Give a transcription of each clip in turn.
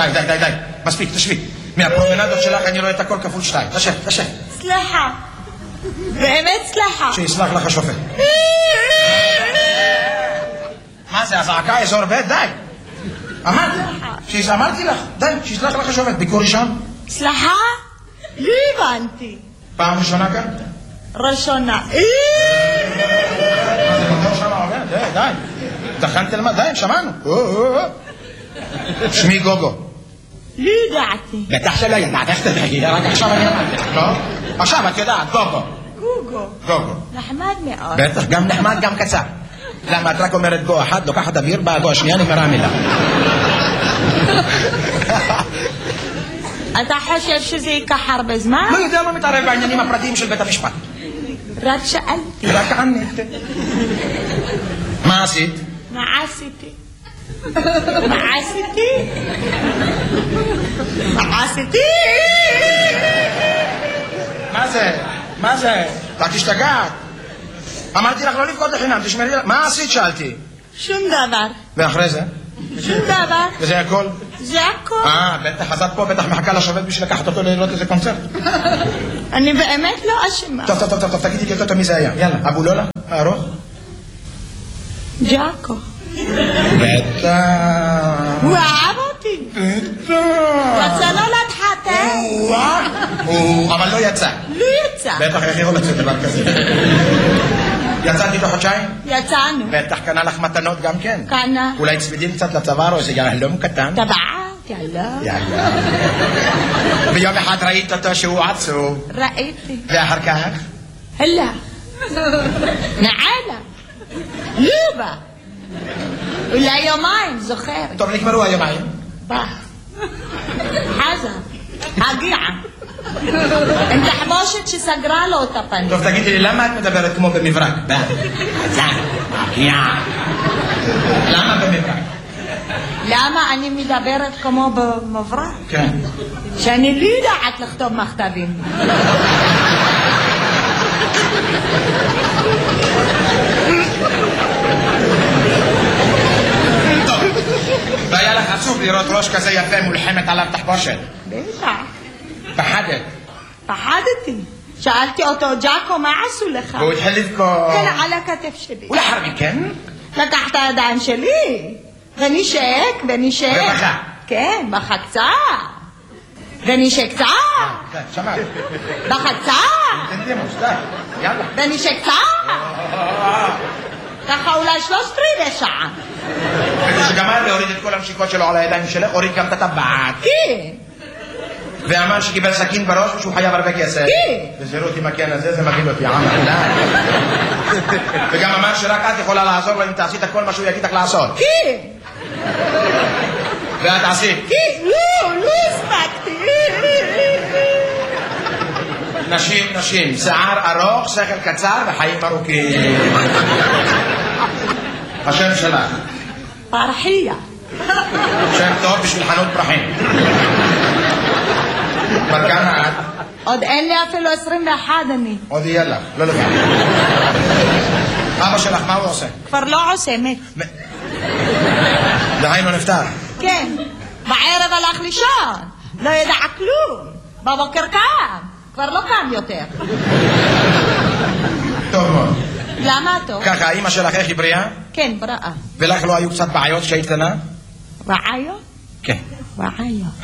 די. מספיק, תשבי. מהפרומנדות שלך אני רואה את הכל כפול 2. תשב. סליחה. באמת סליחה. שיסלח לך השופט. מה זה, הזעקה אזור ב'? די. אמרתי לך, די, שיסלח לך השופט. ביקור ראשון? סליחה? לא הבנתי. פעם ראשונה כאן? ראשונה. מה זה מותר שם עובד? די. תכנתי למה? די, שמענו. שמי גוגו. לא ידעתי. בטח שלא ידעת, איך תדעי? רק עכשיו אני אמרתי לך, לא? עכשיו את יודעת, גוגו. גוגו. נחמד מאוד. בטח, גם נחמד, גם קצר. למה את רק אומרת גו אחד, לוקחת אוויר, באה גו השנייה, נגמרה המילה. אתה חושב שזה ייקח הרבה זמן? לא יודע מה מתערב בעניינים הפרטיים של בית המשפט. רק שאלתי. רק ענית. מה עשית? מה עשיתי? מה זה? את תשתגעת. אמרתי לך לא לבכות לחינם, תשמרי לך. מה עשית? שאלתי. שום דבר. ואחרי זה? שום דבר. וזה הכל? זה הכל. בטח, אז את פה בטח מחכה לשופט בשביל לקחת אותו לראות איזה קונצרט. אני באמת לא אשמה. טוב, תגידי לי אותו מי זה היה. יאללה, אבו לולה, הארוך? ג'אקו. בטח. הוא אהב אותי. בטח. רצה לא להתחתן. אבל לא יצא. לא יצא. בטח, איך יכול לצאת דבר כזה? יצאתי תוך חודשיים? יצאנו. בטח קנה לך מתנות גם כן. קנה. אולי צמידים קצת לצוואר או איזה יהלום קטן? טבעת, יאללה. ויום אחד ראית אותו שהוא עצוב. ראיתי. ואחר כך? הלך. נעלה. לא בא. אולי יומיים, זוכר. טוב, נגמרו היומיים. בא. חזר. הגיע. עם תחבושת שסגרה לו את הפנים. טוב, תגידי לי, למה את מדברת כמו במברק? בא. חזר. הגיע. למה במברק? למה אני מדברת כמו במברק? כן. שאני לא יודעת לכתוב מכתבים. והיה לך עצוב לראות ראש כזה יפה מולחמת עליו תחבושת. בטח. פחדת. פחדתי. שאלתי אותו, ג'אקו, מה עשו לך? והוא התחיל לבכות. כן, על הכתף שלי. ולאחר מכן? לקח את הידיים שלי. ונשק. ובכה. כן, בכה קצת. ונשק קצת. כן, שמעת. בכה קצת. תנדימו, סתם. יאללה. ונשק קצת. ככה אולי 3/4 שעה. וכשגמר להוריד את כל המשיקות שלו על הידיים שלך, הוריד גם את הטבעת. כן. ואמר שקיבל סכין בראש ושהוא חייב הרבה כסף. כן. וזירות עם הקן הזה, זה מגיל אותי, עמר. וגם אמר שרק את יכולה לעזור לו אם תעשית כל מה שהוא יגיד לך לעשות. כן. ואת עשית. כן. לא הספקתי. נשים, שיער ארוך, שכל קצר וחיים ארוכים. השם שלך. פרחיה. שם טוב בשביל חנות פרחים. בר כמה את? עוד אין לי אפילו 21 אני. עוד יהיה לך, לא לבד. אבא שלך, מה הוא עושה? כבר לא עושה, מת. דהיינו נפטר. כן. בערב הלך לישון. לא ידע כלום. בבוקר קם. כבר לא קם יותר. טוב מאוד. למה טוב? ככה, אמא שלך איך היא בריאה? כן, בריאה. ולך לא היו קצת בעיות כשהיית קטנה? בעיות? כן. בעיות.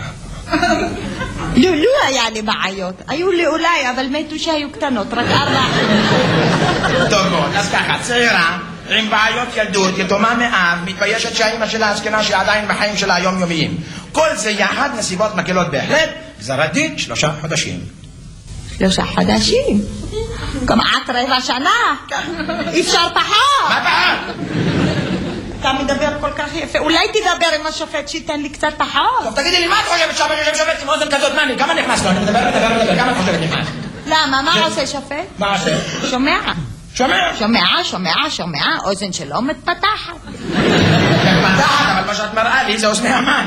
לא היה לי בעיות. היו לי אולי, אבל מתו שהיו קטנות, רק 4. טוב מאוד, אז ככה, צעירה, עם בעיות ילדות, יתומה מאב, מתביישת שהאמא שלה הזקנה שעדיין בחיים שלה היומיומיים. כל זה יחד נסיבות מקלות בהחלט, גזר הדין 3 חודשים. 3 חודשים? כמעט 15 שנה. אפשר פחות. מה פחות? אתה מדבר כל כך יפה. אולי תדבר עם השופט שייתן לי קצת פחות. טוב, תגידי לי, מה את חושבת שופט עם אוזן כזאת? מה, כמה נכנס לו? אני מדבר, כמה את חושבת נכנס? למה? מה עושה שופט? מה עושה? שומע, אוזן שלא מתפתחת. מתפתחת, אבל מה שאת מראה לי זה אוזני המן.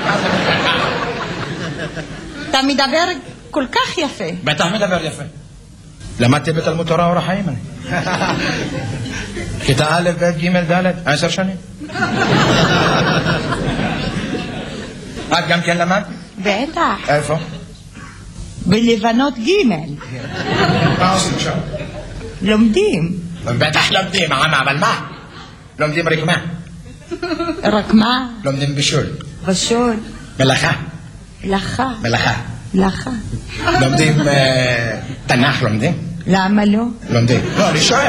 אתה מדבר כל כך יפה. בטח מדבר יפה. למדתי בתלמוד תורה אור החיים אני. כיתה א', ב', ג', ד', 10 שנים. את גם כן למדת? בטח. איפה? בלבנות ג'. מה עושים שם? לומדים. בטח לומדים, אבל מה? לומדים רקמה. רק מה? לומדים בישול. בשול. מלאכה. לך. מלאכה. לך. לומדים תנ"ך, לומדים? למה לא? לומדים. לא,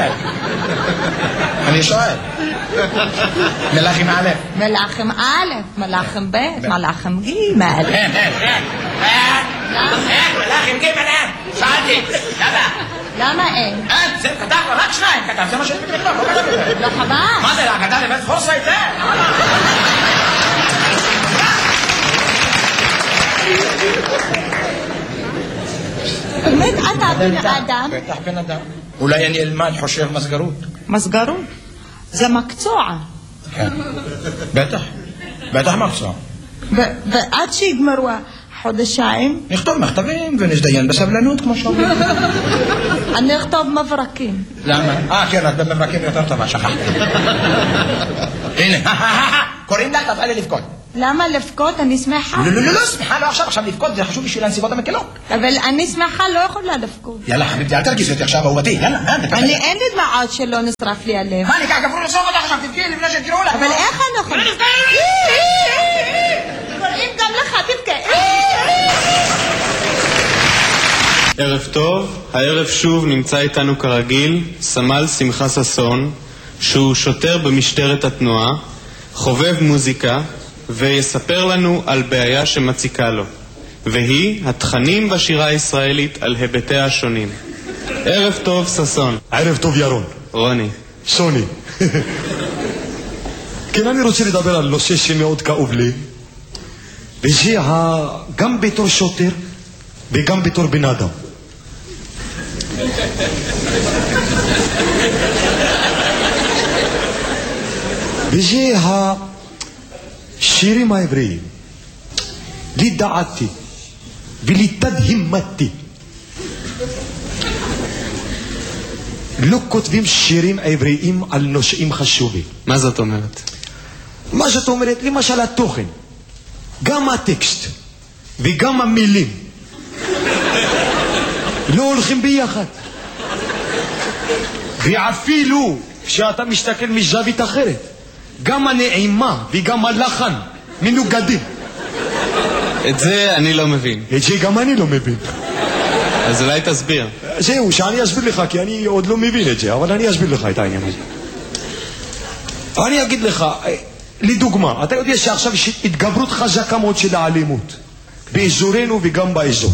אני שואל. מלאכים א'. מלאכים א', מלאכים ב', מלאכים ג'. אין. מלאכים ג' אין. שאלתי. למה אין? אין, זה כתב רק שניים. כתב, זה מה שאני מכתוב, לא כתב את זה. לא חבל. מה זה, כתב לבית חורסה את זה? באמת, אתה בן אדם? בטח בן אדם. אולי אני אלמד חושב מסגרות. מסגרות? זה מקצוע. כן. בטח מקצוע. ועד שיגמרו החודשיים... נכתוב מכתבים ונזדיין בסבלנות כמו שאומרים. אני אכתוב מברקים. למה? כן, את במברקים יותר טובה, שכחתי. הנה, קוראים לה, תפעל לי לבכות. למה לבכות? אני שמחה. לא, שמחה לא עכשיו לבכות, זה חשוב בשביל הנסיבות המקלות. אבל אני שמחה, לא יכולה לבכות. יאללה, חביבתי, אל תרגיז אותי עכשיו, אהובתי, יאללה. אני אין לי דמעות שלא נשרף לי הלב. מה, אני ככה גברו לסוף אותך עכשיו, תבכי לפני שתקראו לך. אבל איך אני יכולה? קוראים גם לך, תבכה. ערב טוב, הערב שוב נמצא איתנו כרגיל סמל שמחה ששון, שהוא שוטר במשטרת התנועה, חובב מוזיקה, ויספר לנו על בעיה שמציקה לו, והיא התכנים בשירה הישראלית על היבטיה השונים. ערב טוב ששון. ערב טוב ירון. רוני. שוני. כן, אני רוצה לדבר על נושא שמאוד כאוב לי, וזה גם בתור שוטר וגם בתור בן אדם. וזה השירים העבריים. לדעתי ולתדהמתי לא כותבים שירים עבריים על נושאים חשובים. מה זאת אומרת? מה זאת אומרת? למשל התוכן, גם הטקסט וגם המילים לא הולכים ביחד, ואפילו כשאתה מסתכל מזווית אחרת גם הנעימה וגם הלחן מנוגדים. את זה אני לא מבין. את זה גם אני לא מבין. אז אולי תסביר. זהו, שאני אסביר לך, כי אני עוד לא מבין את זה, אבל אני אסביר לך את העניין הזה. אני אגיד לך, לדוגמה, אתה יודע שעכשיו יש התגברות חזקה מאוד של האלימות באזורנו וגם באזור,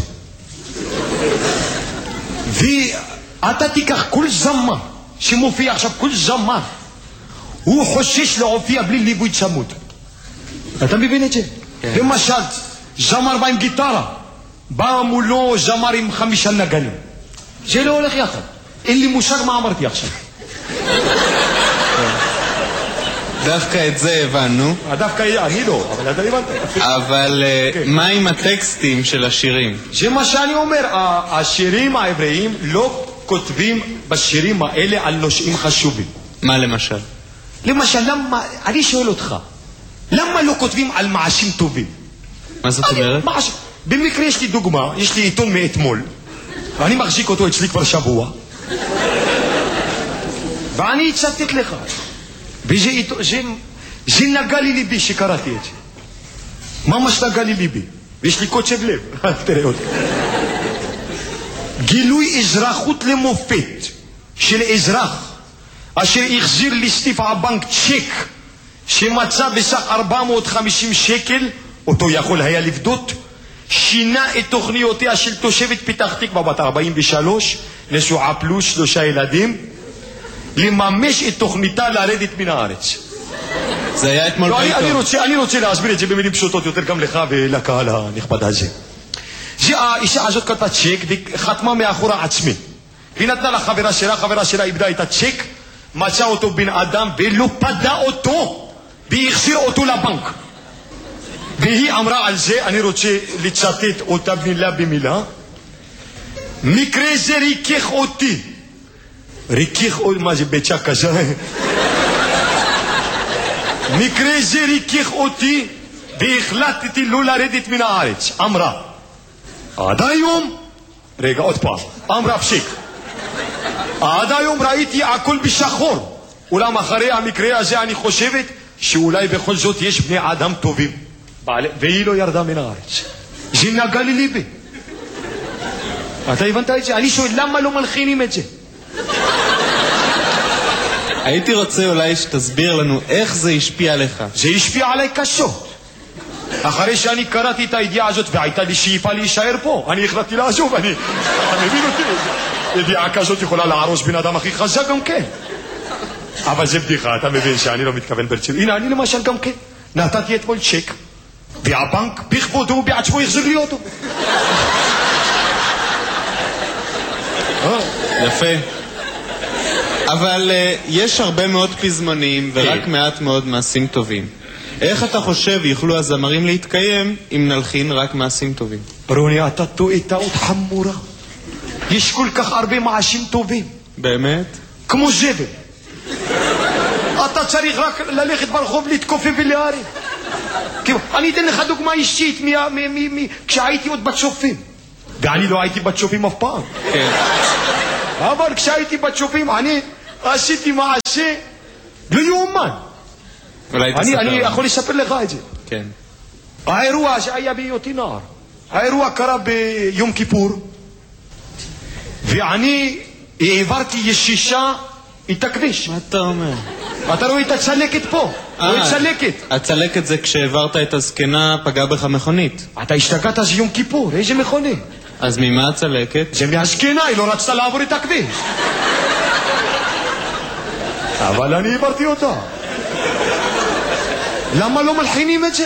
ואתה תיקח כל זמר שמופיע עכשיו, כל זמר הוא חושש להופיע בלי ליווי צמוד. אתה מבין את זה? כן. למשל, זמר בא עם גיטרה, בא מולו זמר עם 5 נגנים, זה לא הולך יחד. אין לי מושג מה אמרתי עכשיו. דווקא את זה הבנו. דווקא אני לא, אבל אתה הבנת. אבל מה עם הטקסטים של השירים? זה מה שאני אומר, השירים העבריים לא כותבים בשירים האלה על נושאים חשובים. מה למשל? למשל, אני שואל אותך, למה לא כותבים על מעשים טובים? מה זאת אומרת? במקרה יש לי דוגמה, יש לי עיתון מאתמול, ואני מחזיק אותו אצלי כבר שבוע, ואני אצטט לך, זה נגע לי ליבי שקראתי את זה, ממש נגע לי ליבי, ויש לי קוצב לב. תראה אותי. גילוי אזרחות למופת של אזרח אשר החזיר לסניף הבנק צ'ק שמצא בסך 450 שקל, אותו יכול היה לפדות, שינה את תוכניותיה של תושבת פתח תקווה בת 43, נשואה פלוס 3 ילדים, לממש את תוכניתה לרדת מן הארץ. זה היה אתמול בעיתון. אני רוצה להסביר את זה במילים פשוטות יותר גם לך ולקהל הנכבד הזה. האישה הזאת קרתה צ'ק וחתמה מאחורה עצמי, והיא נתנה לחברה שלה, חברה שלה איבדה את הצ'ק, מצא אותו בן אדם ולא פדה אותו והחזיר אותו לבנק, והיא אמרה על זה, אני רוצה לצטט אותה מילה במילה, מקרה זה ריכך אותי. ריכך אותי, מה זה ביצה כזה? מקרה זה ריכך אותי והחלטתי לא לרדת מן הארץ. אמרה, עד היום, רגע עוד פעם, אמרה פשיק, עד היום ראיתי הכל בשחור, אולם אחרי המקרה הזה אני חושבת שאולי בכל זאת יש בני אדם טובים. והיא לא ירדה מן הארץ. זה נגע לי ליבי. אתה הבנת את זה? אני שואל למה לא מלחינים את זה? הייתי רוצה אולי שתסביר לנו איך זה השפיע עליך. זה השפיע עליי קשות. אחרי שאני קראתי את הידיעה הזאת והייתה לי שאיפה להישאר פה, אני החלטתי לעזוב. אתה מבין אותי? ידיעה כזאת יכולה להרוס בן אדם הכי חזק גם כן. אבל זה בדיחה, אתה מבין שאני לא מתכוון ברצינות. הנה, אני למשל גם כן נתתי אתמול צ'ק, והבנק בכבודו ובעצמו יחזיר לי אותו. יפה. אבל יש הרבה מאוד פזמונים ורק מעט מאוד מעשים טובים. איך אתה חושב יוכלו הזמרים להתקיים אם נלחין רק מעשים טובים? רוני, אתה טועה טעות חמורה. יש כל כך הרבה מעשים טובים. באמת? כמו זבל. אתה צריך רק ללכת ברחוב להתכופף ולהרים. אני אתן לך דוגמה אישית כשהייתי עוד בצופים. ואני לא הייתי בצופים אף פעם. כן. אבל כשהייתי בצופים אני עשיתי מעשה לא יאומן. אני יכול לספר לך את זה. כן. האירוע שהיה בהיותי נער, האירוע קרה ביום כיפור, ואני העברתי ישישה את הכביש. מה אתה אומר? אתה רואה את הצלקת פה? רואה צלקת. הצלקת זה כשהעברת את הזקנה פגע בך מכונית. אתה השתגעת, זה יום כיפור, איזה מכונית? אז ממה הצלקת? זה מהזקנה, היא לא רצתה לעבור את הכביש. אבל אני העברתי אותה. למה לא מלחינים את זה?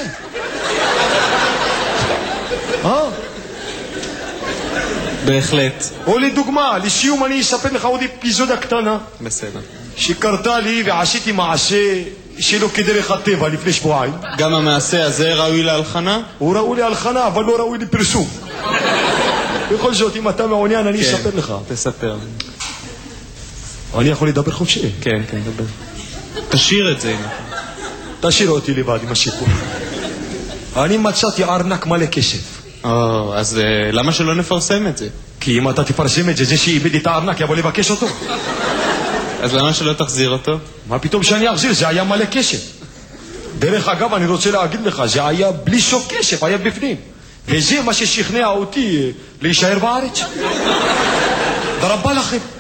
בהחלט. או לדוגמה, לסיום אני אספר לך עוד אפיזודה קטנה. בסדר. שקרתה לי ועשיתי מעשה שלא כדרך הטבע לפני שבועיים. גם המעשה הזה ראוי להלחנה? הוא ראוי להלחנה, אבל לא ראוי לפרסום. בכל זאת, אם אתה מעוניין, אני אספר לך. תספר. אני יכול לדבר חופשי? כן, כן, דבר. תשאיר את זה. תשאיר אותי לבד עם הסיפור. אני מצאתי ארנק מלא כסף. אז למה שלא נפרסם את זה? כי אם אתה תפרסם את זה, זה שאיבד את הארנק יבוא לבקש אותו. אז למה שלא תחזיר אותו? מה פתאום שאני אחזיר? זה היה מלא כסף. דרך אגב, אני רוצה להגיד לך, זה היה בלי סוף כסף, היה בפנים. וזה מה ששכנע אותי להישאר בארץ. תודה רבה לכם.